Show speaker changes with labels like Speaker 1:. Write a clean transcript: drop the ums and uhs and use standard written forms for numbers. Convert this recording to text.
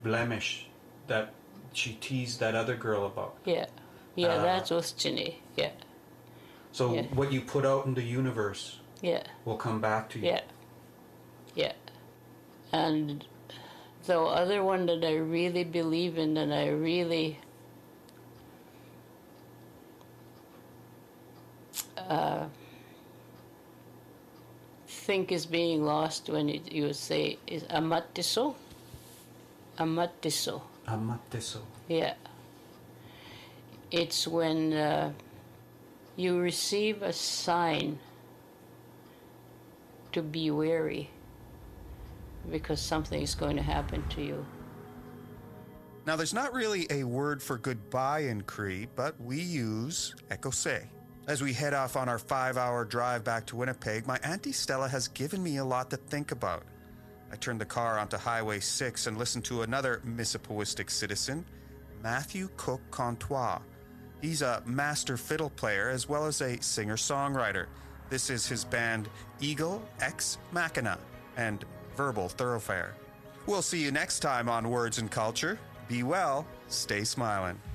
Speaker 1: blemish that she teased that other girl about.
Speaker 2: Yeah. Yeah, that was Ginny. Yeah.
Speaker 1: So what you put out in the universe will come back to you.
Speaker 2: Yeah. Yeah. And the other one that I really believe in and I really think is being lost when you say is amatiso. Amatiso.
Speaker 1: Amatiso.
Speaker 2: Yeah. It's when you receive a sign to be wary because something is going to happen to you.
Speaker 3: Now, there's not really a word for goodbye in Cree, but we use ekose. As we head off on our 5-hour drive back to Winnipeg, my Auntie Stella has given me a lot to think about. I turned the car onto Highway 6 and listened to another Mississippiistic citizen, Matthew Cook Comtois. He's a master fiddle player as well as a singer-songwriter. This is his band Eagle Ex Machina and Verbal Thoroughfare. We'll see you next time on Words and Culture. Be well, stay smiling.